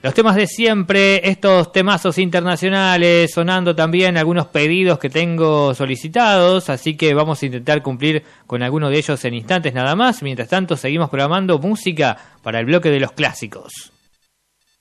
Los temas de siempre, estos temazos internacionales, sonando también algunos pedidos que tengo solicitados, así que vamos a intentar cumplir con alguno de ellos en instantes nada más. Mientras tanto, seguimos programando música para el bloque de los clásicos.